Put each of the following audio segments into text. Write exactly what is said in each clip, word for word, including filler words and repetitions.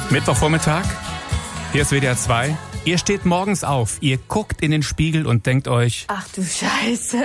Mittwochvormittag, hier ist W D R zwei. Ihr steht morgens auf, ihr guckt in den Spiegel und denkt euch: Ach du Scheiße.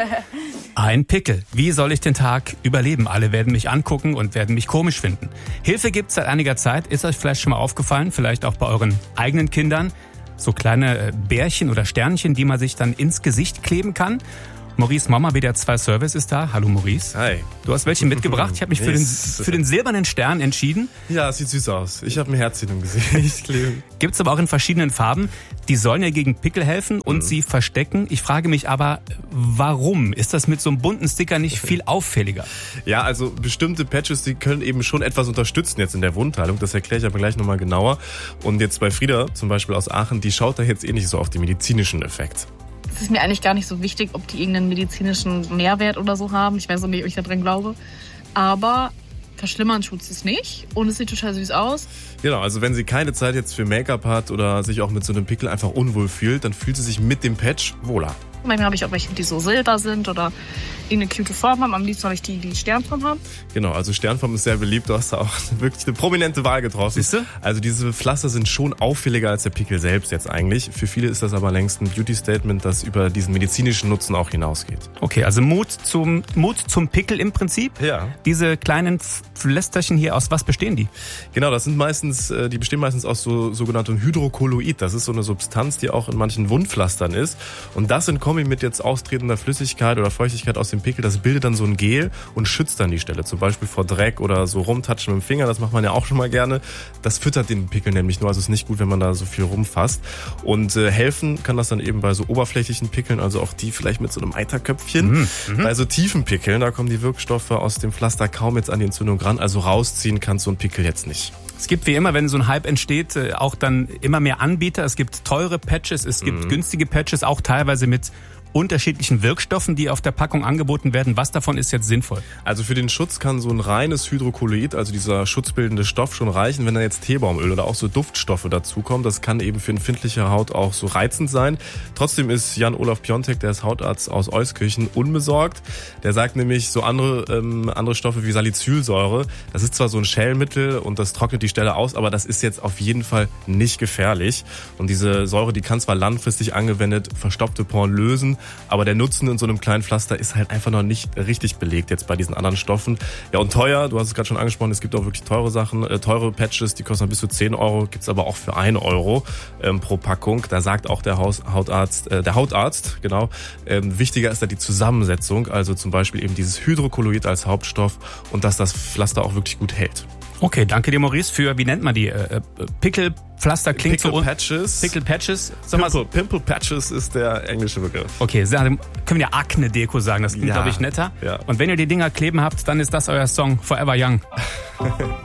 Ein Pickel. Wie soll ich den Tag überleben? Alle werden mich angucken und werden mich komisch finden. Hilfe gibt's seit einiger Zeit. Ist euch vielleicht schon mal aufgefallen? Vielleicht auch bei euren eigenen Kindern. So kleine Bärchen oder Sternchen, die man sich dann ins Gesicht kleben kann. Maurice Mama, W D R zwei Service ist da. Hallo Maurice. Hi. Du hast welche mitgebracht. Ich habe mich für den, für den silbernen Stern entschieden. Ja, sieht süß aus. Ich habe ein Herzchen im Gesicht kleben. Gibt's aber auch in verschiedenen Farben. Die sollen ja gegen Pickel helfen und mhm. sie verstecken. Ich frage mich aber, warum? Ist das mit so einem bunten Sticker nicht viel auffälliger? Ja, also bestimmte Patches, die können eben schon etwas unterstützen jetzt in der Wundheilung. Das erkläre ich aber gleich nochmal genauer. Und jetzt bei Frieda, zum Beispiel aus Aachen, die schaut da jetzt eh nicht so auf den medizinischen Effekt. Es ist mir eigentlich gar nicht so wichtig, ob die irgendeinen medizinischen Mehrwert oder so haben. Ich weiß auch nicht, ob ich da dran glaube. Aber verschlimmern tut's es nicht und es sieht total süß aus. Genau, also wenn sie keine Zeit jetzt für Make-up hat oder sich auch mit so einem Pickel einfach unwohl fühlt, dann fühlt sie sich mit dem Patch wohler. Manchmal habe ich auch welche, die so silber sind oder irgendeine cute Form haben. Am liebsten habe ich die, die Sternform haben. Genau, also Sternform ist sehr beliebt. Du hast da auch wirklich eine prominente Wahl getroffen. Siehst du? Also diese Pflaster sind schon auffälliger als der Pickel selbst jetzt eigentlich. Für viele ist das aber längst ein Beauty-Statement, das über diesen medizinischen Nutzen auch hinausgeht. Okay, also Mut zum, Mut zum Pickel im Prinzip. Ja. Diese kleinen Pflästerchen hier, aus was bestehen die? Genau, das sind meistens, die bestehen meistens aus so sogenanntem Hydrokolloid. Das ist so eine Substanz, die auch in manchen Wundpflastern ist. Und das in Kombi mit jetzt austretender Flüssigkeit oder Feuchtigkeit aus dem Pickel, das bildet dann so ein Gel und schützt dann die Stelle. Zum Beispiel vor Dreck oder so rumtatschen mit dem Finger, das macht man ja auch schon mal gerne. Das füttert den Pickel nämlich nur, also es ist nicht gut, wenn man da so viel rumfasst. Und äh, helfen kann das dann eben bei so oberflächlichen Pickeln, also auch die vielleicht mit so einem Eiterköpfchen. Mhm. Bei so tiefen Pickeln, da kommen die Wirkstoffe aus dem Pflaster kaum jetzt an die Entzündung ran, also rausziehen kann so ein Pickel jetzt nicht. Es gibt wie immer, wenn so ein Hype entsteht, auch dann immer mehr Anbieter. Es gibt teure Patches, es gibt mhm. günstige Patches, auch teilweise mit unterschiedlichen Wirkstoffen, die auf der Packung angeboten werden. Was davon ist jetzt sinnvoll? Also für den Schutz kann so ein reines Hydrokolloid, also dieser schutzbildende Stoff, schon reichen, wenn da jetzt Teebaumöl oder auch so Duftstoffe dazukommen. Das kann eben für empfindliche Haut auch so reizend sein. Trotzdem ist Jan-Olaf Piontek, der ist Hautarzt aus Euskirchen, unbesorgt. Der sagt nämlich, so andere ähm, andere Stoffe wie Salicylsäure, das ist zwar so ein Schälmittel und das trocknet die Stelle aus, aber das ist jetzt auf jeden Fall nicht gefährlich. Und diese Säure, die kann zwar langfristig angewendet verstopfte Poren lösen, aber der Nutzen in so einem kleinen Pflaster ist halt einfach noch nicht richtig belegt jetzt bei diesen anderen Stoffen. Ja, und teuer, du hast es gerade schon angesprochen, es gibt auch wirklich teure Sachen, äh, teure Patches, die kosten bis zu zehn Euro, gibt's aber auch für ein Euro ähm, pro Packung. Da sagt auch der Haus, Hautarzt, äh, der Hautarzt, genau, ähm, wichtiger ist da die Zusammensetzung, also zum Beispiel eben dieses Hydrokolloid als Hauptstoff und dass das Pflaster auch wirklich gut hält. Okay, danke dir Maurice für, wie nennt man die, äh, Pickelpflaster klingt Pickle so... Patches. Pickle Patches. Sag mal so. Pimple Patches ist der englische Begriff. Okay, können wir ja Akne-Deko sagen, das klingt, ja, glaube ich, netter. Ja. Und wenn ihr die Dinger kleben habt, dann ist das euer Song Forever Young.